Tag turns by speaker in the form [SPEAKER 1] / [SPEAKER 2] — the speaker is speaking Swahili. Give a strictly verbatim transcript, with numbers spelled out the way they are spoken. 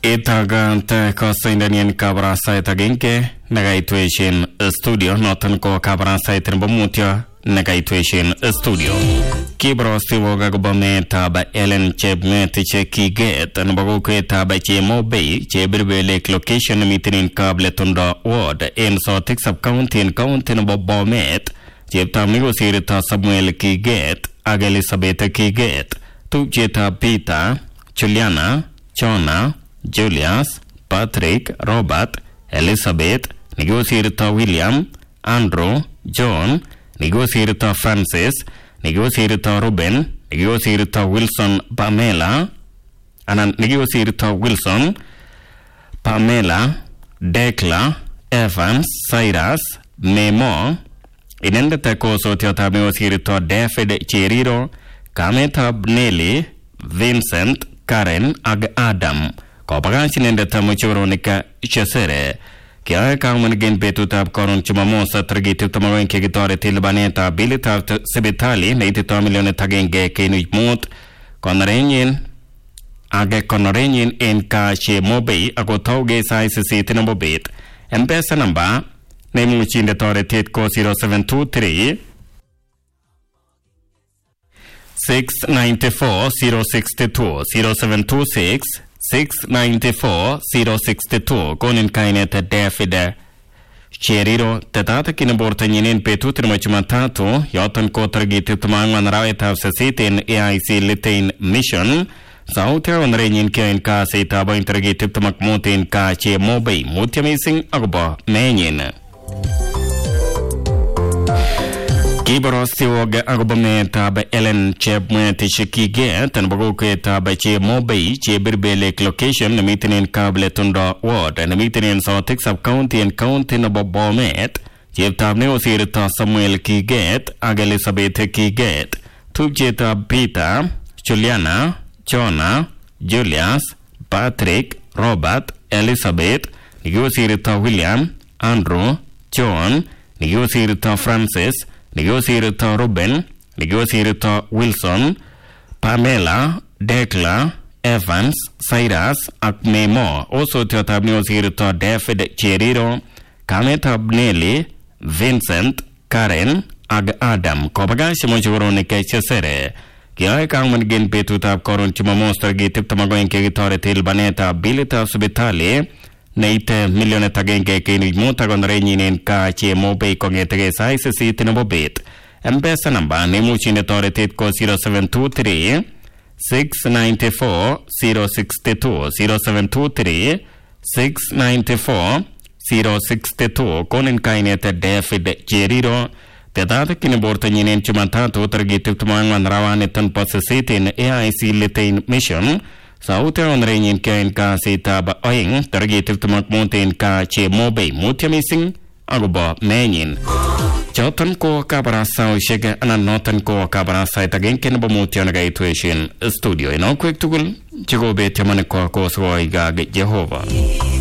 [SPEAKER 1] Itagant Kosindanian Kabarasa Taginke, Negaituation Studio, Norton Ko Kabarasa Terbomutia, Negaituation Studio. Kibro Stivoga Gobameta by Ellen Chebmet Cheki Get and Bogoketa by Chemo Bay, Chebribe Lake location meeting in Kabletunda Ward, in Sotex of County and County Bomet, Jeptamigo Sirita Samuel Ki Get, Agalisabeta Ki Get, Tujeta Pita, Juliana, Chona, Julius, Patrick, Robert, Elizabeth, Negotiator William, Andrew, John, Negotiator Francis, Negotiator Ruben, Negotiator Wilson, Pamela, and Negotiator Wilson, Pamela, Decla, Evans, Cyrus, Memo, Inenda Tacoso Tiota Negotiator David Chiriro, Kameta Nelly, Vincent, Karen, Ag Adam. Kopagasin in the Tamuchuronica Chesere. Kia Kaman again Betutab Coron Chimamosa Tragiti Tamaran Kigitore Tilbaneta, Bilita Sibitali, native million Tagenge, Kenich Moot, Conoranian, Aga Conoranian in Kache Mobe, Agotoge size seat in a bobate, and best number, name which in the Torre Titco zero seven two three. six nine four zero six two zero seven two six six nine four zero six two con in kaineta David Cheriro Tata Kinaborta Nin Petu Trimachimatato Yotan Kotragit Tumangan Right of Sasitin A I C Litain Mission South on Rainin Kain Ka Setaba interrogated to Makmotin Ka Che Mobe Mutiamising Agba Manin Kibros Tiwoga Agobameta by Ellen Chebmet Cheki Get and Bogoketa by Che Mobe, Chebirbe Lake location, the meeting in Kabletunda Ward, and the meeting in Sotex of County and County Bomet, Jeptabneo Sirita Samuel Ki Get, Agalisabeth Ki Get, Tujeta Peter, Juliana, Chona, Julius, Patrick, Robert, Elizabeth, Negotiator William, Andrew, John, Negotiator Francis, Negotiator Ruben, Negotiator Wilson, Pamela, Decla, Evans, Cyrus, Akmemo, also Totab Negotiator David Cheriro, Kameta Nelly, Vincent, Karen, Ag Adam, Kopagashi Mochoronica Chesere, Kia Kaman Gin Petutab Coron Chimamonster Gitip Tamagoin Kegitore Tilbaneta, Bilita Subitali, Nate millionetta genge kini mutagon regnin in ka che mobe kongete size sit in a bobet. Embessa number nemuchine tore titco zero seven two three six nine four zero six two zero seven two three six nine four zero six two con in kainete David Cheriro. Tedata kiniborta nyinen chumatato targeted tumangan rawanetan possessitin A I C Litain Mission. South on Rainin Kain Ka Setaba Oing, targeted to Mountain Ka Che Mobe, Mutiamising, Aguba, Manin. Chotan Ko Cabarasa, Shega, and Norton Ko Cabarasa again can be Mutiana Studio. In all quick to go, Chigobe Tamanako, Kosroiga, Jehovah.